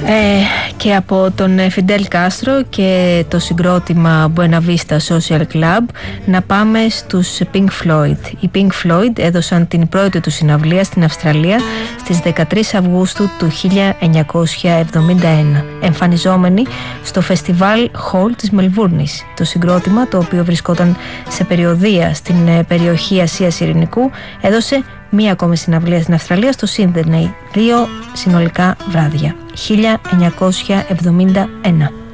Και από τον Φιντέλ Κάστρο και το συγκρότημα Buena Vista Social Club να πάμε στους Pink Floyd. Οι Pink Floyd έδωσαν την πρώτη του συναυλία στην Αυστραλία στις 13 Αυγούστου του 1971, εμφανιζόμενοι στο Festival Hall της Μελβούρνης. Το συγκρότημα, το οποίο βρισκόταν σε περιοδεία στην περιοχή Ασίας Ειρηνικού, έδωσε μία ακόμη συναυλία στην Αυστραλία, στο Σίδνεϊ, 2 συνολικά βράδια, 1971.